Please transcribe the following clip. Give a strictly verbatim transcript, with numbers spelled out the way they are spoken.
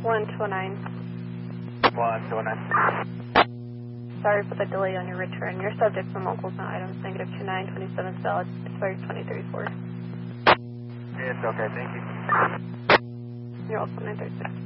one two nine. one two nine. Sorry for the delay on your return. Your subject from locals and items, negative two nine, twenty-seven valid, expires twenty thirty-four. It's okay, thank you. You're welcome, nine thirty-six.